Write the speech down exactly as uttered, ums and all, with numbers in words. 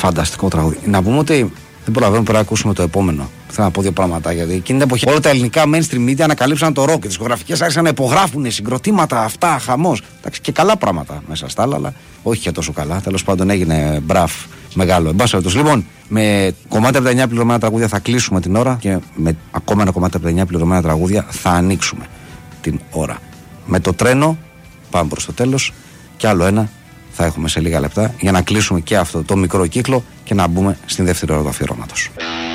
Φανταστικό τραγούδι. Να πούμε ότι δεν προλαβαίνουμε πέρα να ακούσουμε το επόμενο. Θέλω να πω δύο πράγματα. Γιατί εκείνη την εποχή όλα τα ελληνικά mainstream media ανακαλύψαν το rock. Και τις δισκογραφικές άρχισαν να υπογράφουν συγκροτήματα, αυτά, χαμός. Εντάξει, και καλά πράγματα μέσα στα άλλα, αλλά όχι και τόσο καλά. Τέλος πάντων έγινε μπραφ μεγάλο. Εν πάση περιπτώσει, λοιπόν, με κομμάτια από τα εννιά πληρωμένα τραγούδια θα κλείσουμε την ώρα και με ακόμα ένα κομμάτι από τα εννιά πληρωμένα τραγούδια θα ανοίξουμε την ώρα. Με το τρένο πάμε προς το τέλος και άλλο ένα θα έχουμε σε λίγα λεπτά για να κλείσουμε και αυτό το μικρό κύκλο και να μπούμε στην δεύτερη ώρα του αφιερώματος.